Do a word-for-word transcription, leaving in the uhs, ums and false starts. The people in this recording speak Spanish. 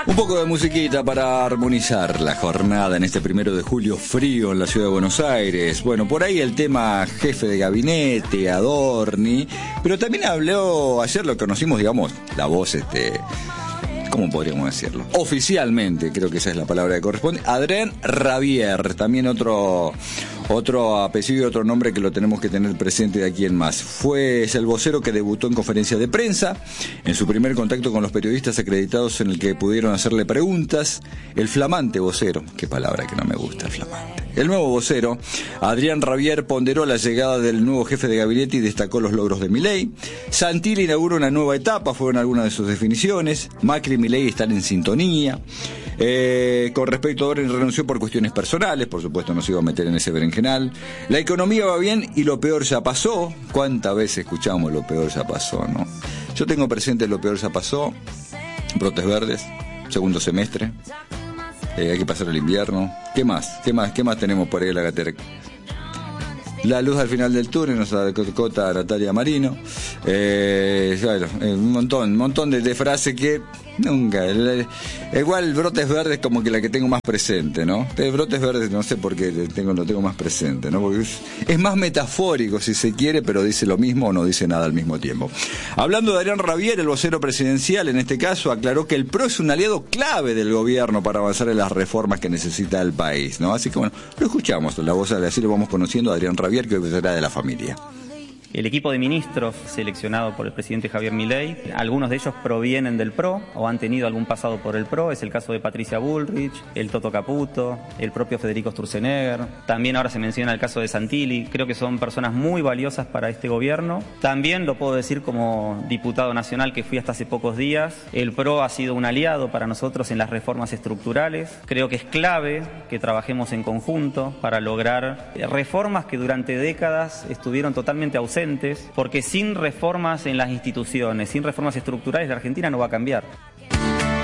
Un poco de musiquita para armonizar la jornada en este primero de julio frío en la ciudad de Buenos Aires. Bueno, por ahí el tema jefe de gabinete, Adorni, pero también habló, ayer lo conocimos, digamos, la voz, este, ¿cómo podríamos decirlo? Oficialmente, creo que esa es la palabra que corresponde, Adrián Rabier, también otro... Otro apellido y otro nombre que lo tenemos que tener presente de aquí en más. Fue es el vocero que debutó en conferencia de prensa, en su primer contacto con los periodistas acreditados en el que pudieron hacerle preguntas. El flamante vocero, qué palabra que no me gusta, el flamante. El nuevo vocero, Adrián Rabier, ponderó la llegada del nuevo jefe de gabinete y destacó los logros de Milei. Santilli inaugura una nueva etapa, fueron algunas de sus definiciones. Macri y Milei están en sintonía. Eh, con respecto a Adorni, renunció por cuestiones personales, por supuesto no se iba a meter en ese berenjenal. La economía va bien y lo peor ya pasó. ¿Cuántas veces escuchamos lo peor ya pasó, no? Yo tengo presente lo peor ya pasó. Brotes verdes, segundo semestre. Eh, hay que pasar el invierno. ¿Qué más? ¿Qué más? ¿Qué más tenemos por ahí en la gatera? La luz al final del túnel, nos acota Natalia Marino. Eh, bueno, un montón, un montón de, de frases que nunca. El, igual brotes verdes como que la que tengo más presente, ¿no? De brotes verdes no sé por qué tengo, lo tengo más presente, ¿no? Porque es, es más metafórico si se quiere, pero dice lo mismo o no dice nada al mismo tiempo. Hablando de Adrián Rabier, el vocero presidencial, en este caso, aclaró que el P R O es un aliado clave del gobierno para avanzar en las reformas que necesita el país, ¿no? Así que bueno, lo escuchamos, la voz, así lo vamos conociendo a Adrián Rabier, que será de la familia. El equipo de ministros seleccionado por el presidente Javier Milei, algunos de ellos provienen del P R O o han tenido algún pasado por el P R O, es el caso de Patricia Bullrich, el Toto Caputo, el propio Federico Sturzenegger, también ahora se menciona el caso de Santilli. Creo que son personas muy valiosas para este gobierno. También lo puedo decir como diputado nacional que fui hasta hace pocos días, el P R O ha sido un aliado para nosotros en las reformas estructurales. Creo que es clave que trabajemos en conjunto para lograr reformas que durante décadas estuvieron totalmente ausentes, porque sin reformas en las instituciones, sin reformas estructurales, la Argentina no va a cambiar.